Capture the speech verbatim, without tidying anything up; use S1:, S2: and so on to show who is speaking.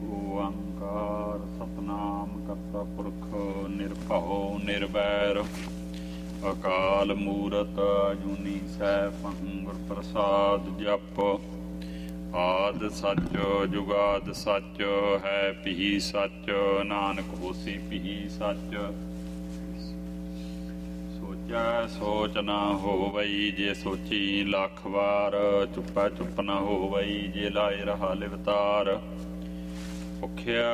S1: ਓੰਕਾਰ ਸਤਿਨਾਮ ਕਰਤਾ ਪੁਰਖ ਨਿਰਭਉ ਨਿਰਵੈਰ ਅਕਾਲ ਮੂਰਤ ਅਜੂਨੀ ਸੈਭੰ ਗੁਰ ਪ੍ਰਸਾਦ ਜਪ। ਆਦਿ ਸੱਚ ਜੁਗਾਦਿ ਸੱਚ ਹੈ ਭੀ ਸੱਚ ਨਾਨਕ ਹੋਸੀ ਭੀ ਸੱਚ। ਸੋਚੈ ਸੋਚ ਨਾ ਹੋਵਈ ਜੇ ਸੋਚੀ ਲੱਖ ਵਾਰ। ਚੁੱਪੈ ਚੁੱਪ ਨਾ ਹੋਵਈ ਜੇ ਲਾਏ ਰਹਾ ਲਿਵਤਾਰ। ਭੁਖਿਆ